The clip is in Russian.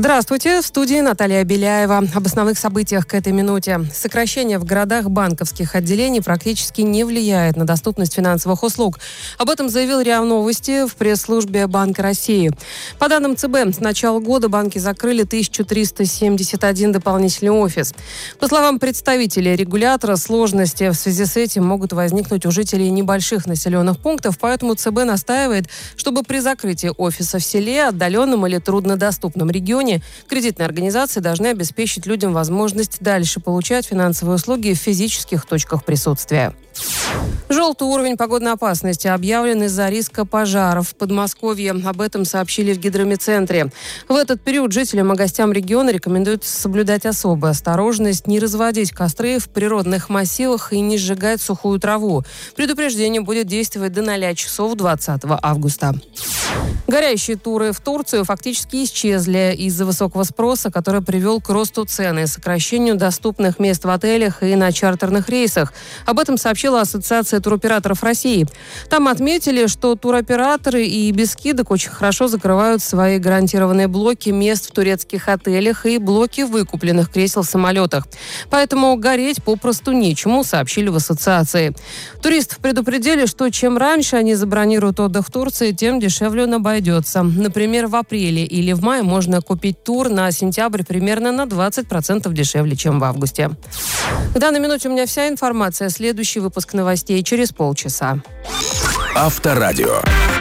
Здравствуйте, в студии Наталья Беляева. Об основных событиях к этой минуте. Сокращение в городах банковских отделений практически не влияет на доступность финансовых услуг. Об этом заявил РИА Новости в пресс-службе Банка России. По данным ЦБ, с начала года банки закрыли 1371 дополнительный офис. По словам представителей регулятора, сложности в связи с этим могут возникнуть у жителей небольших населенных пунктов, поэтому ЦБ настаивает, чтобы при закрытии офиса в селе, отдаленном или труднодоступном регионе, кредитные организации должны обеспечить людям возможность дальше получать финансовые услуги в физических точках присутствия. Желтый уровень погодной опасности объявлен из-за риска пожаров в Подмосковье. Об этом сообщили в гидромедцентре. В этот период жителям и гостям региона рекомендуется соблюдать особую осторожность, не разводить костры в природных массивах и не сжигать сухую траву. Предупреждение будет действовать до 0 часов 20 августа. Горящие туры в Турцию фактически исчезли из-за высокого спроса, который привел к росту цен и сокращению доступных мест в отелях и на чартерных рейсах. Об этом сообщила Ассоциация туроператоров России. Там отметили, что туроператоры и без скидок очень хорошо закрывают свои гарантированные блоки мест в турецких отелях и блоки выкупленных кресел в самолетах. Поэтому гореть попросту нечему, сообщили в ассоциации. Туристов предупредили, что чем раньше они забронируют отдых в Турции, тем дешевле он обойдется. Например, в апреле или в мае можно купить тур на сентябрь примерно на 20% дешевле, чем в августе. В данной минуте у меня вся информация. Следующий выпуск новостей через полчаса. Авторадио.